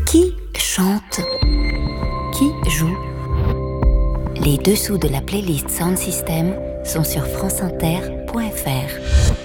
Qui chante? Qui joue? Les dessous de la playlist Sound System sont sur franceinter.fr.